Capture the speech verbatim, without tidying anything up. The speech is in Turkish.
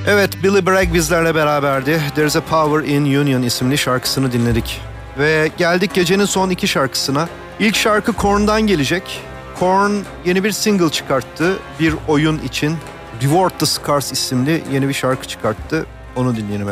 Evet, Billy Bragg bizlerle beraberdi. There's a Power in Union isimli şarkısını dinledik. Ve geldik gecenin son iki şarkısına. İlk şarkı Korn'dan gelecek. Korn yeni bir single çıkarttı bir oyun için. Reward the Scars isimli yeni bir şarkı çıkarttı. Onu dinleyelim.